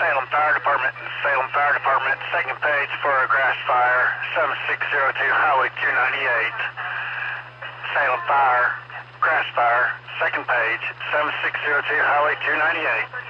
Salem Fire Department, Salem Fire Department, second page for a grass fire, 7602 Highway 298. Salem Fire, grass fire, second page, 7602 Highway 298.